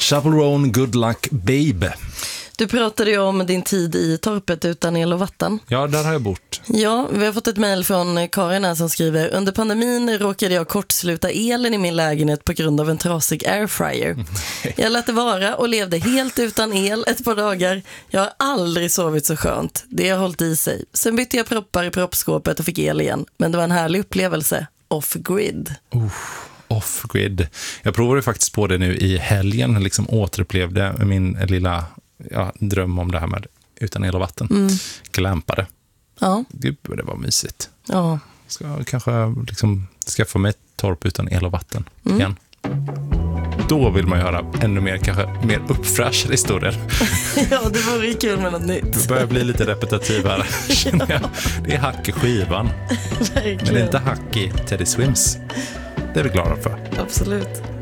Chappell Roan, Good Luck Babe. Du pratade ju om din tid i torpet utan el och vatten. Ja, där har jag bott. Ja, vi har fått ett mejl från Karin här som skriver: under pandemin råkade jag kortsluta elen i min lägenhet på grund av en trasig airfryer. Jag lät det vara och levde helt utan el ett par dagar. Jag har aldrig sovit så skönt. Det har hållit i sig. Sen bytte jag proppar i proppskåpet och fick el igen. Men det var en härlig upplevelse. Off-grid. Off-grid. Jag provade faktiskt på det nu i helgen. Liksom återupplevde min lilla dröm om det här med utan el och vatten. Glampade. Ja. Gud, det var mysigt. Ja. Ska kanske liksom skaffa mig ett torp utan el och vatten igen. Då vill man ju höra ännu mer, kanske mer uppfräschade historier. Ja, det vore ju kul med något nytt. Det börjar bli lite repetitiv här. Det är hack i skivan. Verkligen. Men det är inte hack i Teddy Swims. Det är vi glada för. Absolut.